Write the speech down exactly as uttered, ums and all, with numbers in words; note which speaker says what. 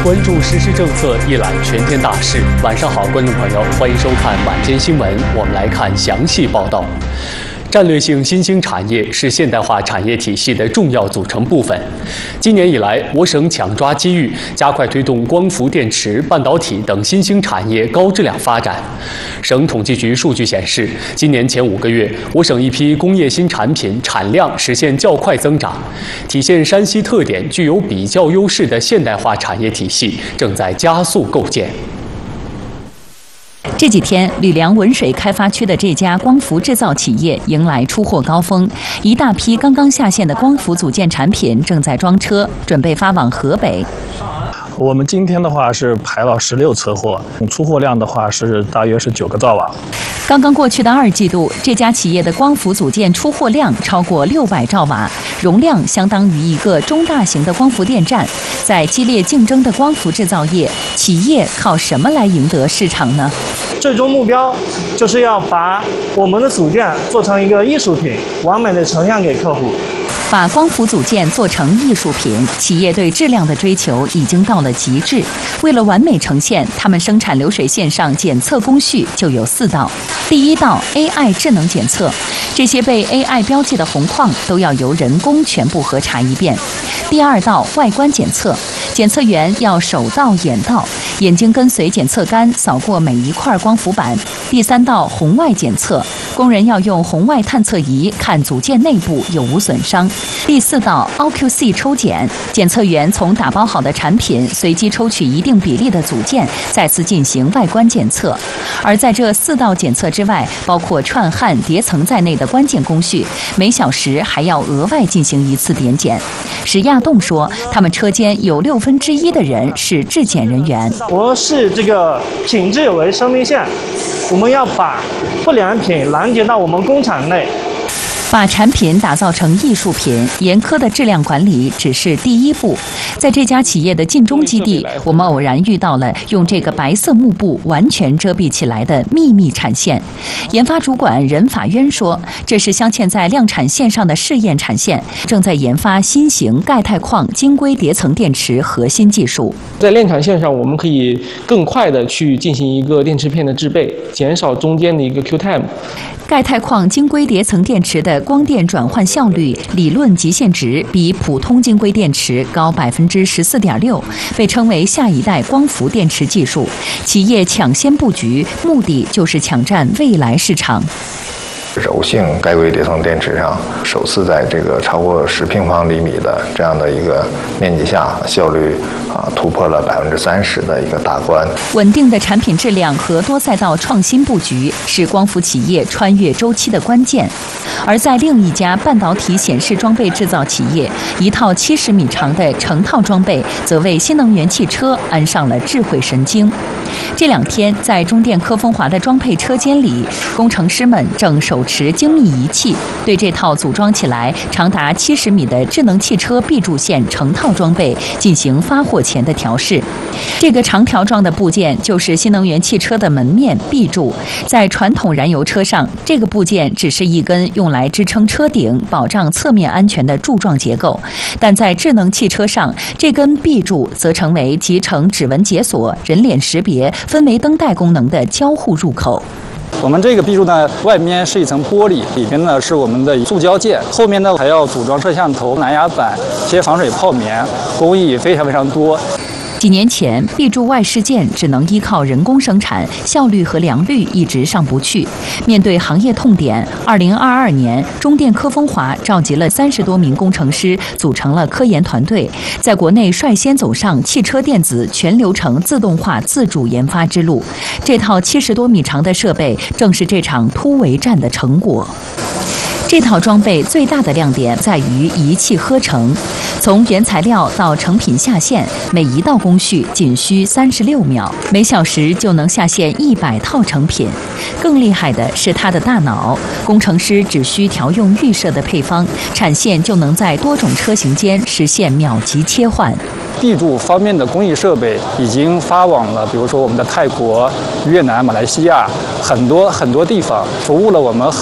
Speaker 1: 关注实时政策，一览全天大事。晚上好，观众朋友，欢迎收看晚间新闻。我们来看详细报道。战略性新兴产业是现代化产业体系的重要组成部分。今年以来，我省抢抓机遇，加快推动光伏电池、半导体等新兴产业高质量发展。省统计局数据显示，今年前五个月，我省一批工业新产品产量实现较快增长，体现山西特点、具有比较优势的现代化产业体系正在加速构建。
Speaker 2: 这几天，吕梁文水开发区的这家光伏制造企业迎来出货高峰，一大批刚刚下线的光伏组件产品正在装车，准备发往河北。
Speaker 3: 我们今天的话是排了十六车货，出货量的话是大约是九个兆瓦。
Speaker 2: 刚刚过去的二季度，这家企业的光伏组件出货量超过六百兆瓦，容量相当于一个中大型的光伏电站。在激烈竞争的光伏制造业，企业靠什么来赢得市场呢？
Speaker 4: 最终目标就是要把我们的组件做成一个艺术品，完美的呈现给客户。
Speaker 2: 把光伏组件做成艺术品，企业对质量的追求已经到了极致。为了完美呈现，他们生产流水线上检测工序就有四道。第一道 A I 智能检测，这些被 A I 标记的红框都要由人工全部核查一遍。第二道外观检测，检测员要手到眼到，眼睛跟随检测杆扫过每一块光伏板。第三道红外检测，工人要用红外探测仪看组件内部有无损伤。第四道 O Q C 抽检，检测员从打包好的产品随机抽取一定比例的组件，再次进行外观检测。而在这四道检测之外，包括串焊、叠层在内的关键工序，每小时还要额外进行一次点检。史亚栋说，他们车间有六分之一的人是质检人员。
Speaker 4: 我是这个品质为生命线，我们要把不良品拦截到我们工厂内。
Speaker 2: 把产品打造成艺术品，严苛的质量管理只是第一步。在这家企业的晋中基地，我们偶然遇到了用这个白色幕布完全遮蔽起来的秘密产线。研发主管任法渊说，这是镶嵌在量产线上的试验产线，正在研发新型钙钛矿晶硅叠层电池核心技术。
Speaker 5: 在量产线上，我们可以更快的去进行一个电池片的制备，减少中间的一个 Q time。
Speaker 2: 钙钛矿晶硅叠层电池的光电转换效率理论极限值比普通晶硅电池高百分之十四点六，被称为下一代光伏电池技术。企业抢先布局，目的就是抢占未来市场。
Speaker 6: 柔性钙硅叠层电池上，首次在这个超过十平方厘米的这样的一个面积下，效率啊突破了百分之三十的一个大关。
Speaker 2: 稳定的产品质量和多赛道创新布局是光伏企业穿越周期的关键。而在另一家半导体显示装备制造企业，一套七十米长的成套装备则为新能源汽车安上了智慧神经。这两天，在中电科风华的装配车间里，工程师们正手持精密仪器，对这套组装起来长达七十米的智能汽车 B 柱线成套装备进行发货前的调试。这个长条状的部件就是新能源汽车的门面 B 柱。在传统燃油车上，这个部件只是一根用来支撑车顶、保障侧面安全的柱状结构，但在智能汽车上，这根 B 柱则成为集成指纹解锁、人脸识别、氛围灯带功能的交互入口。
Speaker 3: 我们这个 B 柱呢，外面是一层玻璃，里边呢是我们的塑胶件，后面呢还要组装摄像头、蓝牙板、贴防水泡棉，工艺非常非常多。
Speaker 2: 几年前 ，B 柱外饰件只能依靠人工生产，效率和良率一直上不去。面对行业痛点，二零二二年，中电科风华召集了三十多名工程师，组成了科研团队，在国内率先走上汽车电子全流程自动化自主研发之路。这套七十多米长的设备，正是这场突围战的成果。这套装备最大的亮点在于一气呵成，从原材料到成品下线，每一道工序仅需三十六秒，每小时就能下线一百套成品。更厉害的是它的大脑，工程师只需调用预设的配方，产线就能在多种车型间实现秒级切换。
Speaker 3: B 柱方面的工艺设备已经发往了，比如说我们的泰国、越南、马来西亚很多很多地方，服务了我们